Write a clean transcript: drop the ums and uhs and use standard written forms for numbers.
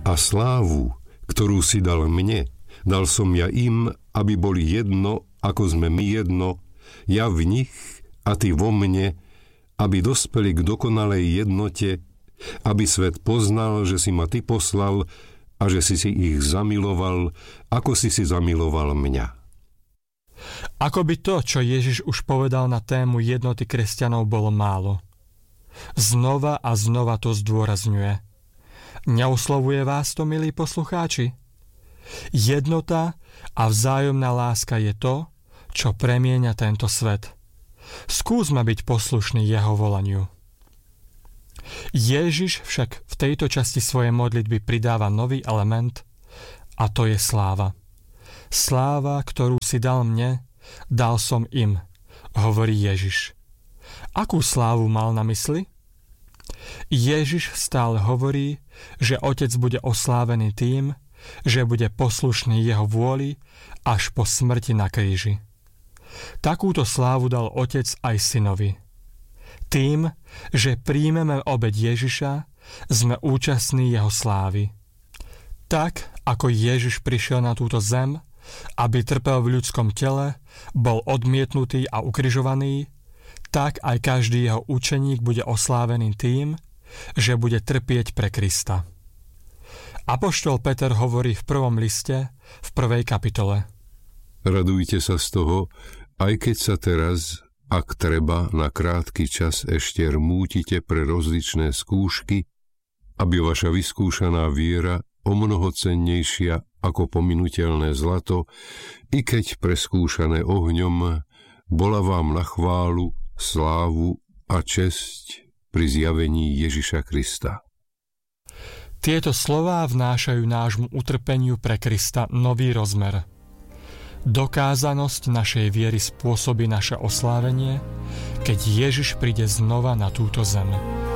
A slávu, ktorú si dal mne, dal som ja im, aby boli jedno, ako sme my jedno, ja v nich a ty vo mne, aby dospeli k dokonalej jednote, aby svet poznal, že si ma ty poslal a že si ich zamiloval, ako si zamiloval mňa. Ako by to, čo Ježiš už povedal na tému jednoty kresťanov, bolo málo. Znova a znova to zdôrazňuje. Neoslovuje vás to, milí poslucháči? Jednota a vzájomná láska je to, čo premieňa tento svet. Skúsme byť poslušní jeho volaniu. Ježiš však v tejto časti svojej modlitby pridáva nový element, a to je sláva. Sláva, ktorú si dal mne, dal som im, hovorí Ježiš. Akú slávu mal na mysli? Ježiš stále hovorí, že Otec bude oslávený tým, že bude poslušný jeho vôli až po smrti na kríži. Takúto slávu dal Otec aj Synovi. Tým, že príjmeme obeť Ježiša, sme účastní jeho slávy. Tak, ako Ježiš prišiel na túto zem, aby trpel v ľudskom tele, bol odmietnutý a ukrižovaný, tak aj každý jeho učeník bude oslávený tým, že bude trpieť pre Krista. Apoštol Peter hovorí v 1. liste, v 1. kapitole. Radujte sa z toho, aj keď sa teraz, ak treba, na krátky čas ešte rmútite pre rozličné skúšky, aby vaša vyskúšaná viera, o mnoho cennejšia ako pominuteľné zlato, i keď preskúšané ohňom, bola vám na chválu, slávu a česť pri zjavení Ježiša Krista. Tieto slová vnášajú nášmu utrpeniu pre Krista nový rozmer. Dokázanosť našej viery spôsobí naše oslávenie, keď Ježiš príde znova na túto zem.